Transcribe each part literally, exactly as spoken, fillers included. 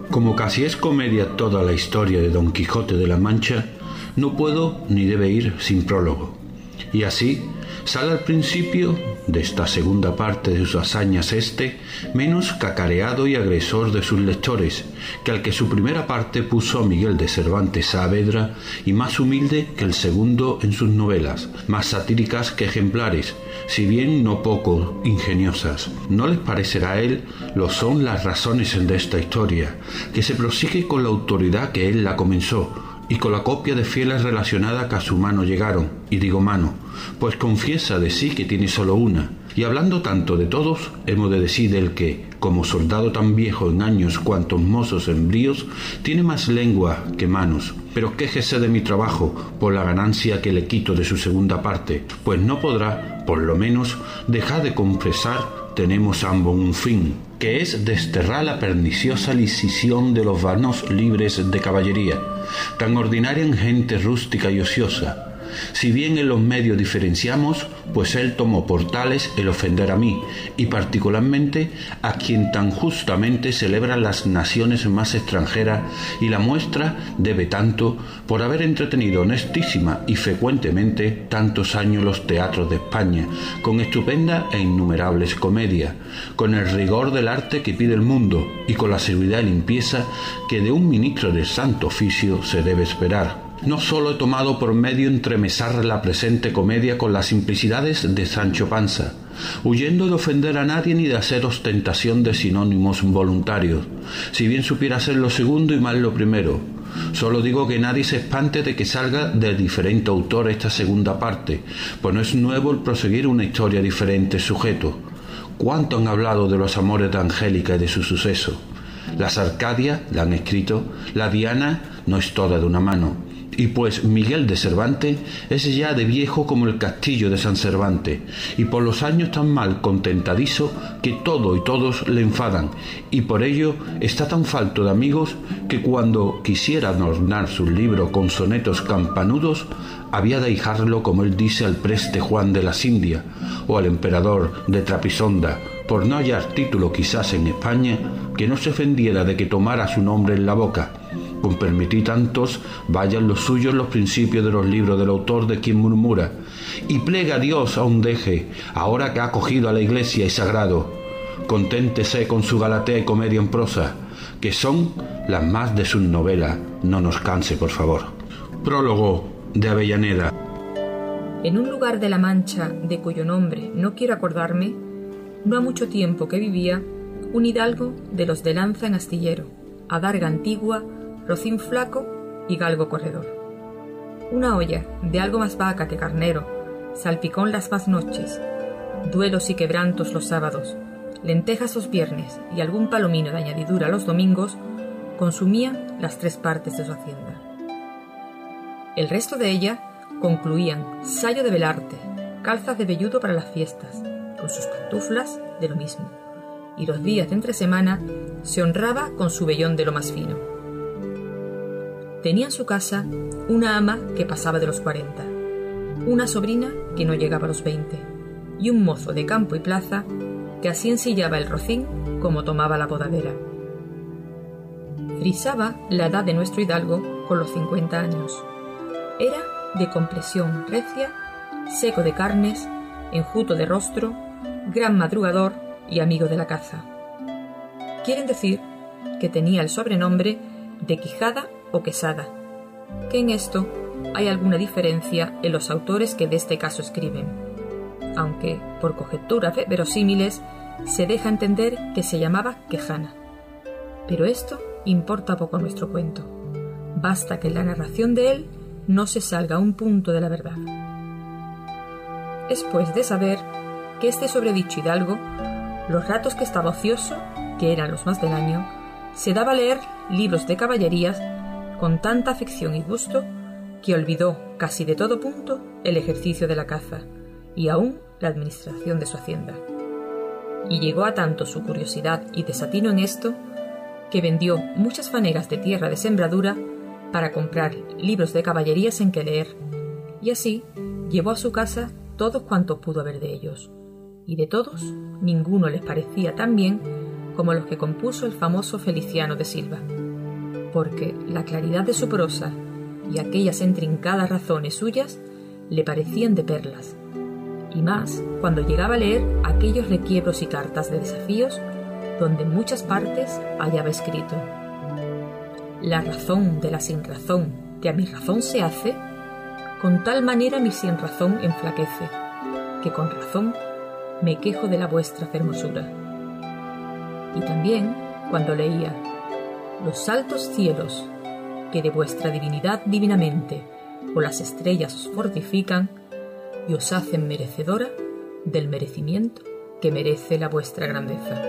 Como casi es comedia toda la historia de Don Quijote de la Mancha, no puedo ni debe ir sin prólogo. Y así sale al principio de esta segunda parte de sus hazañas este, menos cacareado y agresor de sus lectores, que al que su primera parte puso a Miguel de Cervantes Saavedra, y más humilde que el segundo en sus novelas, más satíricas que ejemplares, si bien no poco ingeniosas. No les parecerá a él lo son las razones de esta historia, que se prosigue con la autoridad que él la comenzó, y con la copia de fieles relacionada que a su mano llegaron, y digo mano, pues confiesa de sí que tiene solo una, y hablando tanto de todos, hemos de decir del que, como soldado tan viejo en años cuantos mozos en bríos, tiene más lengua que manos, pero quéjese de mi trabajo por la ganancia que le quito de su segunda parte, pues no podrá, por lo menos, dejar de confesar tenemos ambos un fin, que es desterrar la perniciosa lisición de los vanos libres de caballería, tan ordinaria en gente rústica y ociosa. Si bien en los medios diferenciamos, pues él tomó por tales el ofender a mí, y particularmente a quien tan justamente celebran las naciones más extranjeras, y la muestra debe tanto por haber entretenido honestísima y frecuentemente tantos años los teatros de España, con estupenda e innumerables comedias, con el rigor del arte que pide el mundo, y con la seguridad y limpieza que de un ministro del santo oficio se debe esperar. No solo he tomado por medio entremesar la presente comedia con las simplicidades de Sancho Panza, huyendo de ofender a nadie ni de hacer ostentación de sinónimos voluntarios, si bien supiera ser lo segundo y mal lo primero. Solo digo que nadie se espante de que salga de diferente autor esta segunda parte, pues no es nuevo el proseguir una historia diferente sujeto. ¿Cuánto han hablado de los amores de Angélica y de su suceso? Las Arcadias la han escrito, la Diana no es toda de una mano. Y pues Miguel de Cervantes es ya de viejo como el castillo de San Cervantes, y por los años tan mal contentadizo que todo y todos le enfadan, y por ello está tan falto de amigos que cuando quisiera adornar sus libros con sonetos campanudos, había de ahijarlo, como él dice, al preste Juan de las Indias, o al emperador de Trapisonda, por no hallar título quizás en España que no se ofendiera de que tomara su nombre en la boca. Con permitir tantos, vayan los suyos los principios de los libros del autor de quien murmura, y plega a Dios aún deje, ahora que ha acogido a la iglesia y sagrado. Conténtese con su Galatea y comedia en prosa, que son las más de sus novelas, no nos canse, por favor. Prólogo de Avellaneda. En un lugar de la Mancha, de cuyo nombre no quiero acordarme, no ha mucho tiempo que vivía un hidalgo de los de lanza en astillero, adarga antigua, rocín flaco y galgo corredor. Una olla de algo más vaca que carnero, salpicón las más noches, duelos y quebrantos los sábados, lentejas los viernes y algún palomino de añadidura los domingos, consumían las tres partes de su hacienda. El resto de ella concluían sayo de velarte, calzas de velludo para las fiestas, con sus pantuflas de lo mismo, y los días de entre semana se honraba con su vellón de lo más fino. Tenía en su casa una ama que pasaba de los cuarenta, una sobrina que no llegaba a los veinte, y un mozo de campo y plaza que así ensillaba el rocín como tomaba la bodadera. Frisaba la edad de nuestro hidalgo con los cincuenta años. Era de complexión recia, seco de carnes, enjuto de rostro, gran madrugador y amigo de la caza. Quieren decir que tenía el sobrenombre de Quijada o Quesada, que en esto hay alguna diferencia en los autores que de este caso escriben, aunque por conjeturas verosímiles se deja entender que se llamaba Quejana. Pero esto importa poco a nuestro cuento. Basta que en la narración de él no se salga un punto de la verdad. Es pues de saber que este sobredicho hidalgo, los ratos que estaba ocioso, que eran los más del año, se daba a leer libros de caballerías con tanta afección y gusto que olvidó casi de todo punto el ejercicio de la caza y aún la administración de su hacienda. Y llegó a tanto su curiosidad y desatino en esto que vendió muchas fanegas de tierra de sembradura para comprar libros de caballerías en que leer, y así llevó a su casa todos cuantos pudo ver de ellos, y de todos ninguno les parecía tan bien como los que compuso el famoso Feliciano de Silva, porque la claridad de su prosa y aquellas intrincadas razones suyas le parecían de perlas, y más cuando llegaba a leer aquellos requiebros y cartas de desafíos donde en muchas partes hallaba escrito: la razón de la sinrazón que a mi razón se hace, con tal manera mi sinrazón enflaquece, que con razón me quejo de la vuestra fermosura. Y también cuando leía: los altos cielos, que de vuestra divinidad divinamente o las estrellas os fortifican y os hacen merecedora del merecimiento que merece la vuestra grandeza.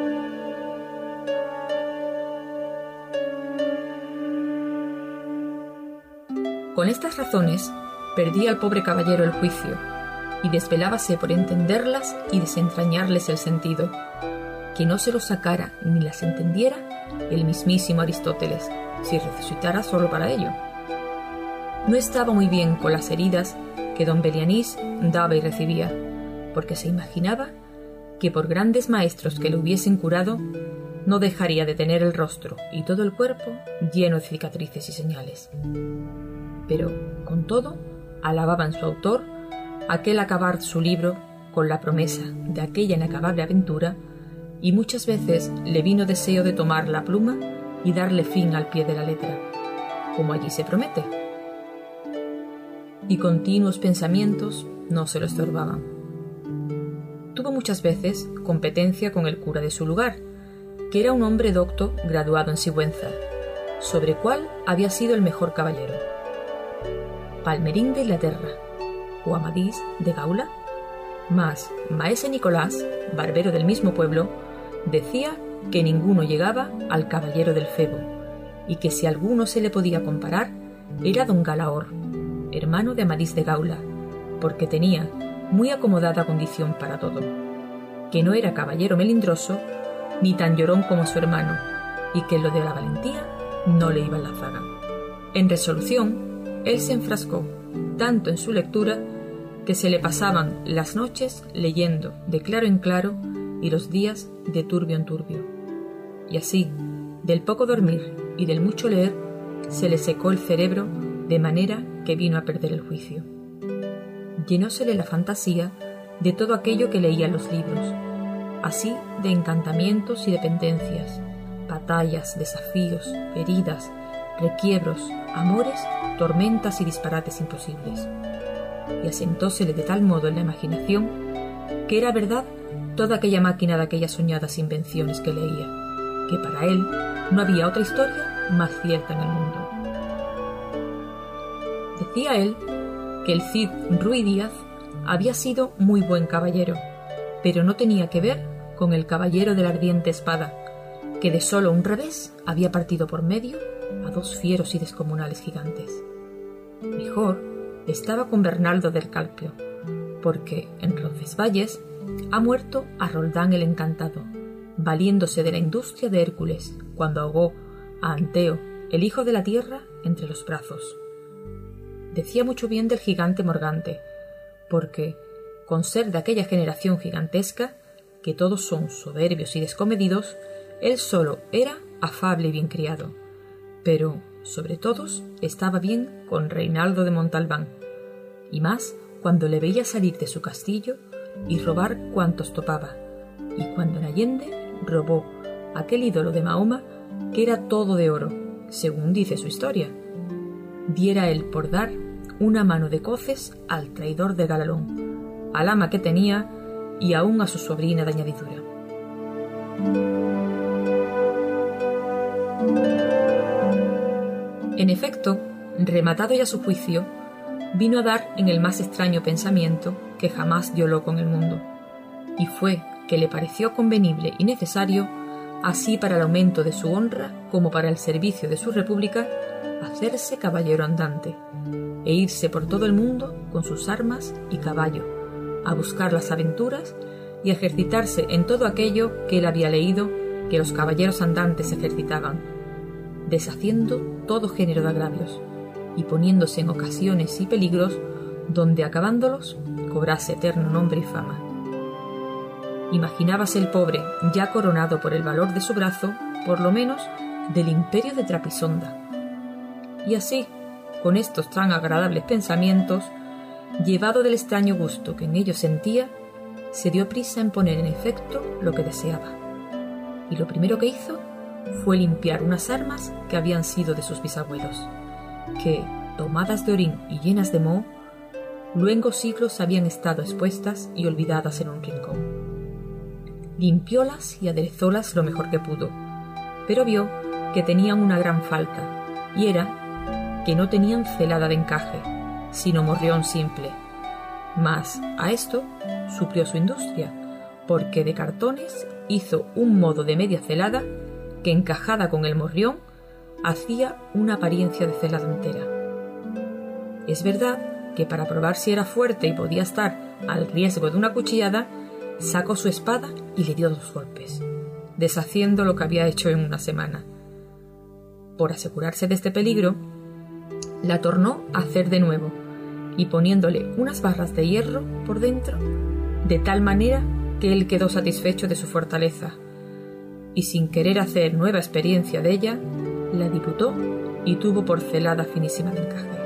Con estas razones perdía al pobre caballero el juicio y desvelábase por entenderlas y desentrañarles el sentido, que no se lo sacara ni las entendiera el mismísimo Aristóteles, si resucitara solo para ello. No estaba muy bien con las heridas que don Belianís daba y recibía, porque se imaginaba que por grandes maestros que le hubiesen curado, no dejaría de tener el rostro y todo el cuerpo lleno de cicatrices y señales. Pero, con todo, alababa en su autor aquel acabar su libro con la promesa de aquella inacabable aventura, y muchas veces le vino deseo de tomar la pluma y darle fin al pie de la letra, como allí se promete. Y continuos pensamientos no se lo estorbaban. Tuvo muchas veces competencia con el cura de su lugar, que era un hombre docto graduado en Sigüenza, sobre cuál había sido el mejor caballero. Palmerín de Inglaterra o Amadís de Gaula, mas maese Nicolás, barbero del mismo pueblo, decía que ninguno llegaba al caballero del Febo, y que si alguno se le podía comparar era don Galaor, hermano de Amadís de Gaula, porque tenía muy acomodada condición para todo, que no era caballero melindroso ni tan llorón como su hermano, y que lo de la valentía no le iba en la zaga. En resolución, él se enfrascó tanto en su lectura que se le pasaban las noches leyendo de claro en claro y los días de turbio en turbio. Y así, del poco dormir y del mucho leer, se le secó el cerebro de manera que vino a perder el juicio. Llenósele la fantasía de todo aquello que leía en los libros, así de encantamientos y dependencias, batallas, desafíos, heridas, requiebros, amores, tormentas y disparates imposibles. Y asentósele de tal modo en la imaginación que era verdad toda aquella máquina de aquellas soñadas invenciones que leía, que para él no había otra historia más cierta en el mundo. Decía él que el Cid Ruy Díaz había sido muy buen caballero, pero no tenía que ver con el caballero de la ardiente espada, que de solo un revés había partido por medio a dos fieros y descomunales gigantes. Mejor estaba con Bernaldo del Carpio, porque en Roncesvalles ha muerto a Roldán el Encantado, valiéndose de la industria de Hércules cuando ahogó a Anteo, el hijo de la tierra, entre los brazos. Decía mucho bien del gigante Morgante, porque, con ser de aquella generación gigantesca, que todos son soberbios y descomedidos, él solo era afable y bien criado, pero, sobre todos, estaba bien con Reinaldo de Montalbán, y más cuando le veía salir de su castillo y robar cuantos topaba, y cuando en Allende robó aquel ídolo de Mahoma que era todo de oro, según dice su historia. Diera él por dar una mano de coces al traidor de Galalón, al ama que tenía y aún a su sobrina de añadidura. En efecto, rematado ya su juicio, vino a dar en el más extraño pensamiento que jamás dio loco en el mundo, y fue que le pareció convenible y necesario, así para el aumento de su honra como para el servicio de su república, hacerse caballero andante, e irse por todo el mundo con sus armas y caballo, a buscar las aventuras y a ejercitarse en todo aquello que él había leído que los caballeros andantes ejercitaban, deshaciendo todo género de agravios, y poniéndose en ocasiones y peligros donde acabándolos cobrase eterno nombre y fama. Imaginábase el pobre, ya coronado por el valor de su brazo, por lo menos del imperio de Trapisonda. Y así, con estos tan agradables pensamientos, llevado del extraño gusto que en ellos sentía, se dio prisa en poner en efecto lo que deseaba. Y lo primero que hizo fue limpiar unas armas que habían sido de sus bisabuelos, que, tomadas de orín y llenas de moho, luengos siglos habían estado expuestas y olvidadas en un rincón. Limpiólas y aderezólas lo mejor que pudo, pero vio que tenían una gran falta, y era que no tenían celada de encaje, sino morrión simple. Mas a esto suplió su industria, porque de cartones hizo un modo de media celada que, encajada con el morrión, hacía una apariencia de celada entera. Es verdad que para probar si era fuerte y podía estar al riesgo de una cuchillada, sacó su espada y le dio dos golpes, deshaciendo lo que había hecho en una semana. Por asegurarse de este peligro, la tornó a hacer de nuevo, y poniéndole unas barras de hierro por dentro, de tal manera que él quedó satisfecho de su fortaleza, y sin querer hacer nueva experiencia de ella, la diputó y tuvo por celada finísima de encaje.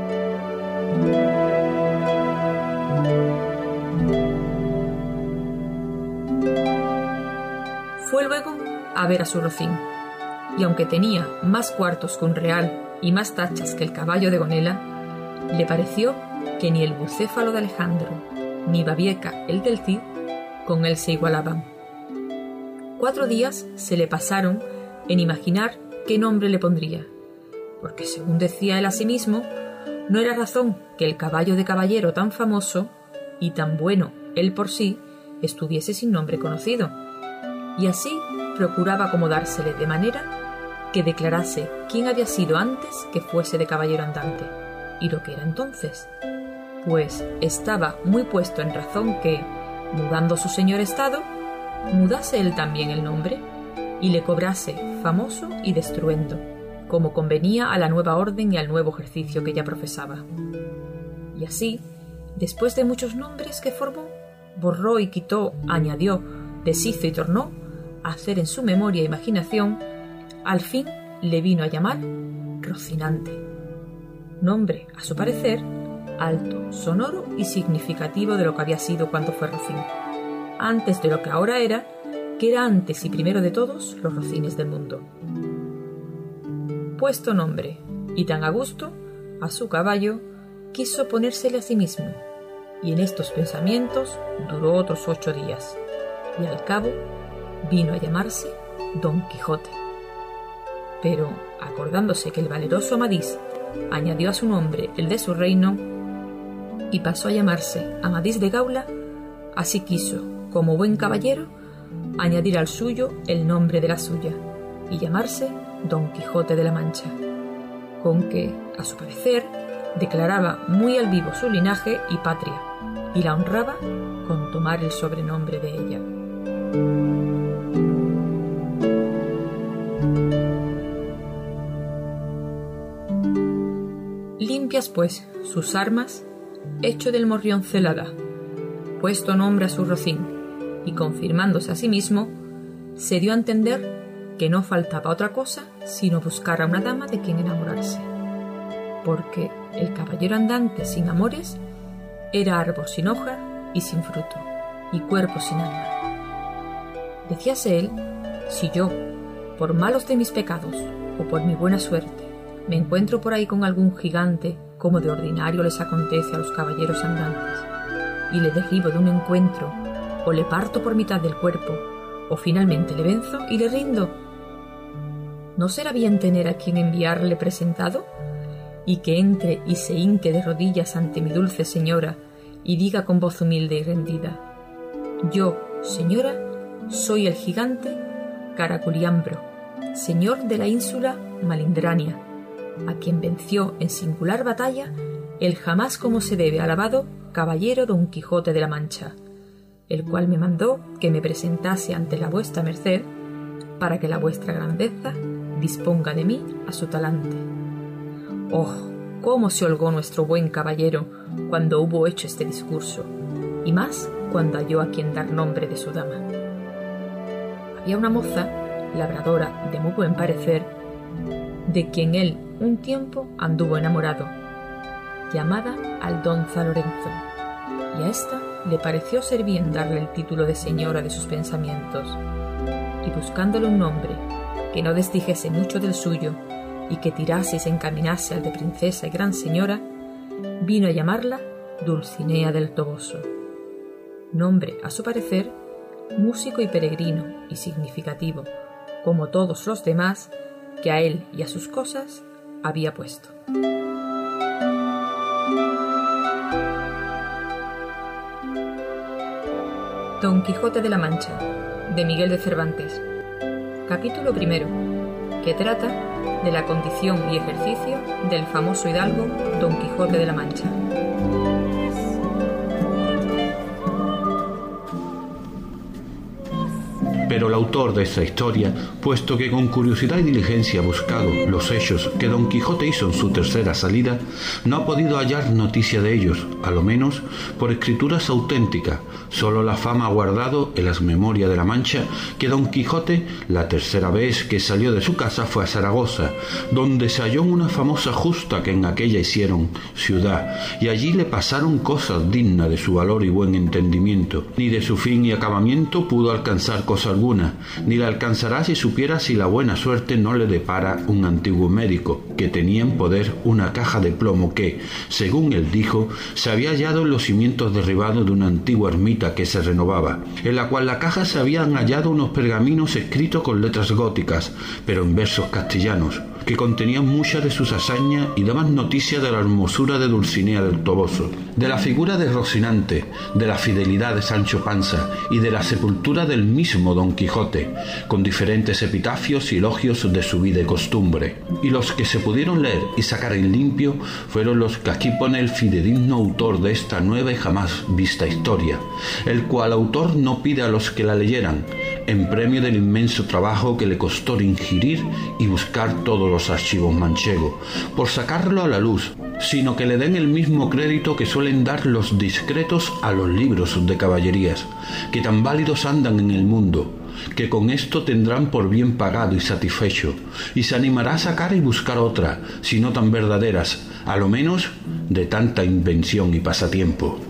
Fue luego a ver a su rocín, y aunque tenía más cuartos que un real y más tachas que el caballo de Gonela, le pareció que ni el bucéfalo de Alejandro ni Babieca el del Cid con él se igualaban. Cuatro días se le pasaron en imaginar qué nombre le pondría, porque según decía él a sí mismo, no era razón que el caballo de caballero tan famoso y tan bueno él por sí estuviese sin nombre conocido, y así procuraba acomodársele de manera que declarase quién había sido antes que fuese de caballero andante, y lo que era entonces, pues estaba muy puesto en razón que, mudando su señor estado, mudase él también el nombre, y le cobrase famoso y destruendo, como convenía a la nueva orden y al nuevo ejercicio que ya profesaba. Y así, después de muchos nombres que formó, borró y quitó, añadió, deshizo y tornó a hacer en su memoria e imaginación, al fin le vino a llamar Rocinante, nombre, a su parecer, alto, sonoro y significativo de lo que había sido cuando fue rocín, antes de lo que ahora era, que era antes y primero de todos los rocines del mundo. Puesto nombre, y tan a gusto, a su caballo, quiso ponérsele a sí mismo, y en estos pensamientos duró otros ocho días, y al cabo vino a llamarse Don Quijote. Pero, acordándose que el valeroso Amadís añadió a su nombre el de su reino, y pasó a llamarse Amadís de Gaula, así quiso, como buen caballero, añadir al suyo el nombre de la suya, y llamarse Don Quijote de la Mancha, con que, a su parecer, declaraba muy al vivo su linaje y patria, y la honraba con tomar el sobrenombre de ella. Limpias, pues, sus armas, hecho del morrión celada, puesto nombre a su rocín, y confirmándose a sí mismo, se dio a entender que no faltaba otra cosa sino buscar a una dama de quien enamorarse, porque el caballero andante sin amores era árbol sin hoja y sin fruto, y cuerpo sin alma. Decíase él, si yo, por malos de mis pecados o por mi buena suerte, me encuentro por ahí con algún gigante, como de ordinario les acontece a los caballeros andantes, y le derribo de un encuentro, o le parto por mitad del cuerpo, o finalmente le venzo y le rindo, ¿no será bien tener a quien enviarle presentado? Y que entre y se hinque de rodillas ante mi dulce señora, y diga con voz humilde y rendida, yo, señora, soy el gigante Caraculiambro, señor de la ínsula Malindrania, a quien venció en singular batalla el jamás como se debe alabado caballero Don Quijote de la Mancha, el cual me mandó que me presentase ante la vuestra merced, para que la vuestra grandeza disponga de mí a su talante. ¡Oh, cómo se holgó nuestro buen caballero cuando hubo hecho este discurso! Y más cuando halló a quien dar nombre de su dama. Había una moza, labradora de muy buen parecer, de quien él un tiempo anduvo enamorado, llamada Aldonza Lorenzo, y a ésta le pareció ser bien darle el título de señora de sus pensamientos, y buscándole un nombre que no desdijese mucho del suyo y que tirase y se encaminase al de princesa y gran señora, vino a llamarla Dulcinea del Toboso, nombre, a su parecer, músico y peregrino y significativo, como todos los demás que a él y a sus cosas había puesto. Don Quijote de la Mancha, de Miguel de Cervantes. Capítulo primero, que trata de la condición y ejercicio del famoso hidalgo Don Quijote de la Mancha. Pero el autor de esta historia, puesto que con curiosidad y diligencia ha buscado los hechos que Don Quijote hizo en su tercera salida, no ha podido hallar noticia de ellos, a lo menos por escrituras auténticas. Solo la fama ha guardado en las memorias de la Mancha que Don Quijote, la tercera vez que salió de su casa, fue a Zaragoza, donde se halló en una famosa justa que en aquella hicieron ciudad, y allí le pasaron cosas dignas de su valor y buen entendimiento. Ni de su fin y acabamiento pudo alcanzar cosa alguna, ni la alcanzará si supiera si la buena suerte no le depara un antiguo médico, que tenía en poder una caja de plomo que, según él dijo, se había hallado en los cimientos derribados de una antigua ermita que se renovaba, en la cual la caja se habían hallado unos pergaminos escritos con letras góticas, pero en versos castellanos, que contenían muchas de sus hazañas y daban noticia de la hermosura de Dulcinea del Toboso, de la figura de Rocinante, de la fidelidad de Sancho Panza y de la sepultura del mismo Don Quijote, con diferentes epitafios y elogios de su vida y costumbre. Y los que se pudieron leer y sacar en limpio fueron los que aquí pone el fidedigno autor de esta nueva y jamás vista historia, el cual autor no pide a los que la leyeran, en premio del inmenso trabajo que le costó ingirir y buscar todos los archivos manchegos, por sacarlo a la luz, sino que le den el mismo crédito que suelen dar los discretos a los libros de caballerías, que tan válidos andan en el mundo, que con esto tendrán por bien pagado y satisfecho, y se animará a sacar y buscar otra, si no tan verdaderas, a lo menos de tanta invención y pasatiempo.